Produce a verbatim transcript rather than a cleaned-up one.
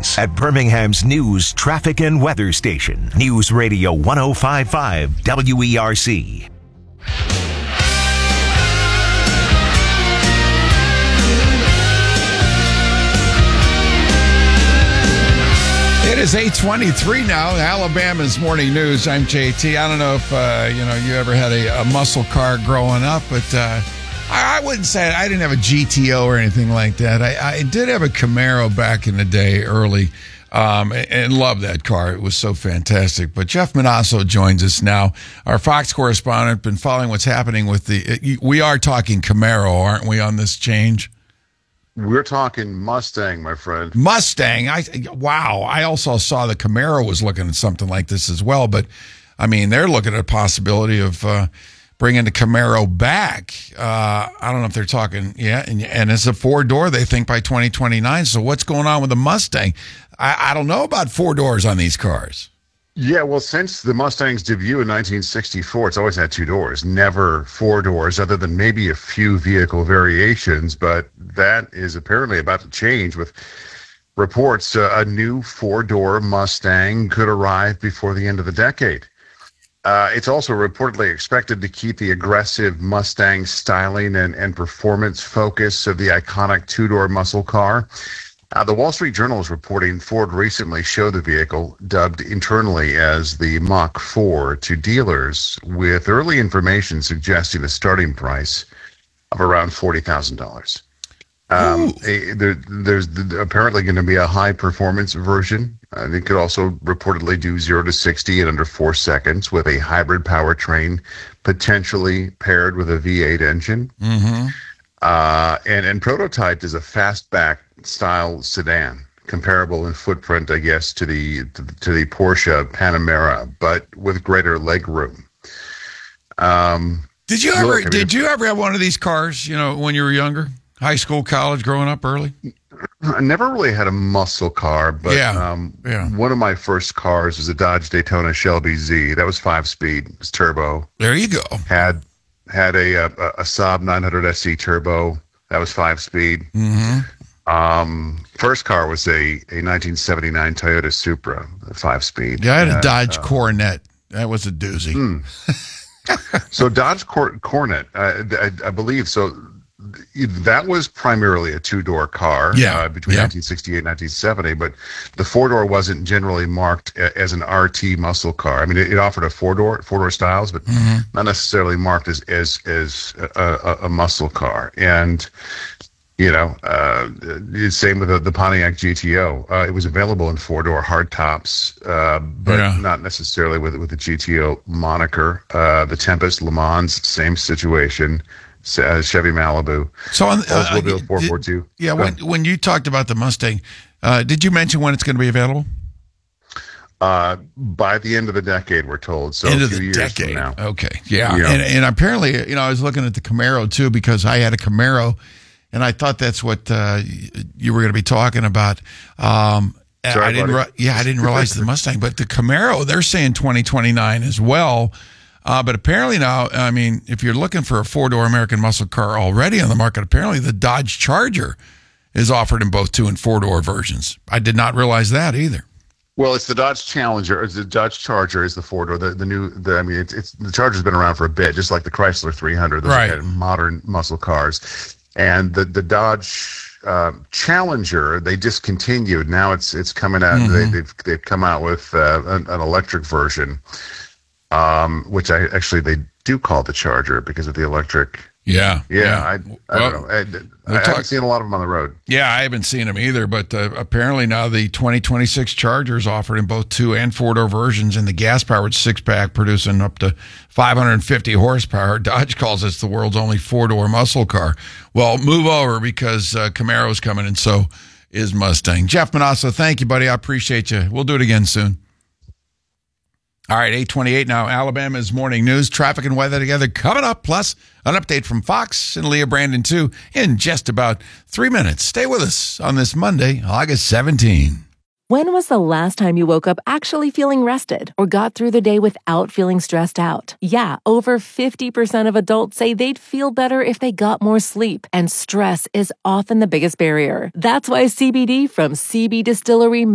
Weekdays at Birmingham's News, Traffic and Weather Station. News Radio one oh five point five W E R C. It is eight twenty-three now, Alabama's Morning News. I'm J T. I don't know if uh, you know you ever had a, a muscle car growing up, but uh, I, I wouldn't say I didn't have a G T O or anything like that. I, I did have a Camaro back in the day, early, um, and, and loved that car. It was so fantastic. But Jeff Manasso joins us now, our Fox correspondent. Been following what's happening with the. We are talking Camaro, aren't we, on this change? We're talking Mustang, my friend. Mustang. I wow. I also saw the Camaro was looking at something like this as well. But, I mean, they're looking at a possibility of uh, bringing the Camaro back. Uh, I don't know if they're talking, yeah, and, and it's a four-door, they think, by twenty twenty-nine. So what's going on with the Mustang? I, I don't know about four doors on these cars. Yeah, well, since the Mustang's debut in nineteen sixty-four, it's always had two doors, never four doors, other than maybe a few vehicle variations. But that is apparently about to change with reports uh, a new four-door Mustang could arrive before the end of the decade. Uh, it's also reportedly expected to keep the aggressive Mustang styling and, and performance focus of the iconic two-door muscle car. Uh, the Wall Street Journal is reporting Ford recently showed the vehicle, dubbed internally as the Mach four, to dealers, with early information suggesting a starting price of around forty thousand dollars. Um, a, there, there's apparently going to be a high-performance version. Uh, it could also reportedly do zero to sixty in under four seconds with a hybrid powertrain, potentially paired with a V eight engine. Mm-hmm. Uh, and, and prototyped as a fastback style sedan, comparable in footprint, I guess, to the to, to the Porsche Panamera, but with greater leg room. Um, did you ever look, I mean, did you ever have one of these cars? You know, when you were younger, high school, college, growing up early. I never really had a muscle car, but yeah, um, yeah. one of my first cars was a Dodge Daytona Shelby Z. That was five speed, it was turbo. There you go. Had had a a, a Saab nine hundred S E turbo. That was five speed. Mm-hmm. Um, first car was a, a nineteen seventy-nine Toyota Supra, a five speed. Yeah, I had a uh, Dodge uh, Coronet. That was a doozy. Mm. So Dodge Cor- Coronet, uh, I, I believe, so that was primarily a two-door car yeah. uh, between yeah. nineteen sixty-eight and nineteen seventy, but the four-door wasn't generally marked a, as an R T muscle car. I mean, it, it offered a four-door, four-door styles, but mm-hmm. not necessarily marked as as, as a, a, a muscle car. And You know, uh, same with the, the Pontiac G T O. Uh, it was available in four-door hardtops, uh, but yeah. not necessarily with with the G T O moniker. Uh, the Tempest, Le Mans, same situation. Uh, Chevy Malibu. So on uh, Oldsmobile four forty-two. Yeah, when when you talked about the Mustang, uh, did you mention when it's going to be available? Uh, by the end of the decade, we're told. So end a of few the years decade. from now. Okay, yeah, yeah. And, and apparently, you know, I was looking at the Camaro too because I had a Camaro. And I thought that's what uh, you were going to be talking about. Um, Sorry, I didn't, re- yeah, I didn't realize the Mustang, but the Camaro, they're saying twenty twenty-nine as well. Uh, but apparently now, I mean, if you're looking for a four-door American muscle car already on the market, apparently the Dodge Charger is offered in both two and four-door versions. I did not realize that either. Well, it's the Dodge Challenger. It's the Dodge Charger is the four door. The the new. The, I mean, it's it's the Charger's been around for a bit, just like the Chrysler three hundred. Those right. are kind of modern muscle cars. And the the Dodge uh, Challenger, they discontinued. Now it's it's coming out. Mm-hmm. They, they've they've come out with uh, an, an electric version, um, which I actually they do call the Charger because of the electric. Yeah, yeah. yeah. I, I well, don't know. I, I talk- haven't seen a lot of them on the road. Yeah, I haven't seen them either. But uh, apparently now the twenty twenty-six Charger is offered in both two and four door versions, in the gas powered six pack, producing up to five hundred fifty horsepower. Dodge calls this the world's only four door muscle car. Well, move over because uh, Camaro's coming, and so is Mustang. Jeff Manasso, thank you, buddy. I appreciate you. We'll do it again soon. All right, eight twenty-eight now. Alabama's Morning News, traffic and weather together coming up, plus an update from Fox and Leah Brandon, too, in just about three minutes. Stay with us on this Monday, August seventeenth. When was the last time you woke up actually feeling rested or got through the day without feeling stressed out? Yeah, over fifty percent of adults say they'd feel better if they got more sleep, and stress is often the biggest barrier. That's why C B D from C B Distillery